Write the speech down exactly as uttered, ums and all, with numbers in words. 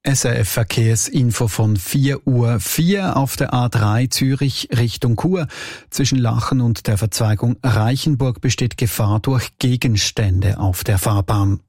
S R F Verkehrsinfo von vier Uhr vier auf der A drei Zürich Richtung Chur. Zwischen Lachen und der Verzweigung Reichenburg besteht Gefahr durch Gegenstände auf der Fahrbahn.